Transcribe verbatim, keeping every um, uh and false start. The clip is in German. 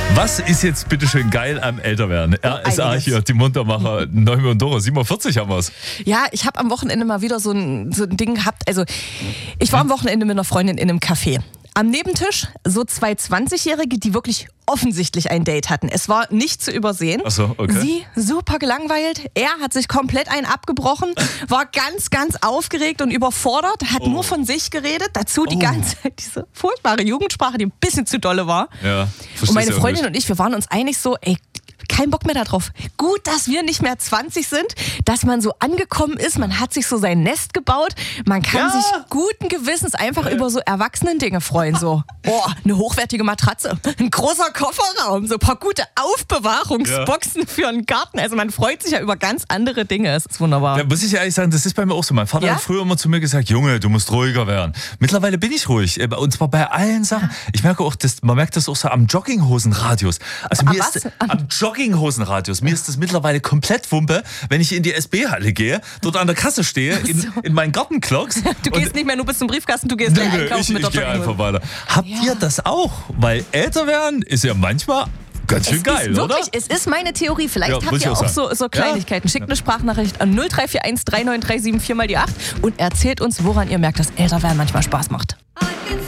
Was ist jetzt bitteschön geil am Älterwerden? R S A Einiges. hier, die Muntermacher, Neumann und Dora, siebenundvierzig haben wir's. Ja, ich habe am Wochenende mal wieder so ein, so ein Ding gehabt. Also ich war am Wochenende mit einer Freundin in einem Café. Am Nebentisch so zwei zwanzigjährige, die wirklich offensichtlich ein Date hatten. Es war nicht zu übersehen. Ach so, okay. Sie super gelangweilt. Er hat sich komplett einen abgebrochen, war ganz, ganz aufgeregt und überfordert, hat Oh. nur von sich geredet. Dazu die Oh. ganze Zeit diese furchtbare Jugendsprache, die ein bisschen zu dolle war. Ja, Und meine verstehst du Freundin nicht. und ich, wir waren uns einig so, ey, kein Bock mehr darauf. Gut, dass wir nicht mehr zwanzig sind, dass man so angekommen ist, man hat sich so sein Nest gebaut, man kann Ja. sich guten Gewissens einfach über so erwachsenen Dinge freuen. So, oh, eine hochwertige Matratze, ein großer Kofferraum, so ein paar gute Aufbewahrungsboxen für einen Garten. Also man freut sich ja über ganz andere Dinge. Es ist wunderbar. Da muss ich ehrlich sagen, das ist bei mir auch so. Mein Vater Ja? hat früher immer zu mir gesagt, Junge, du musst ruhiger werden. Mittlerweile bin ich ruhig. Und zwar bei allen Sachen. Ich merke auch, das, man merkt das auch so am Jogginghosenradius. Also Am mir was? ist das, am Jogginghosenradius. Mir ist das mittlerweile komplett Wumpe, wenn ich in die S B-Halle gehe, dort an der Kasse stehe, in, in meinen Gartenklocks. Du gehst nicht mehr nur bis zum Briefkasten, du gehst gleich Nö, einkaufen ich, mit der ich gehe Jogginghose. einfach weiter. Habt Ja. ihr das auch? Weil älter werden ist ja manchmal ganz schön Es geil, ist oder? wirklich, es ist meine Theorie. Vielleicht Ja, habt muss ich ihr auch auch sagen. so, so Kleinigkeiten. Schickt eine Sprachnachricht an null drei vier eins drei neun drei sieben vier mal die acht und erzählt uns, woran ihr merkt, dass Älterwerden manchmal Spaß macht.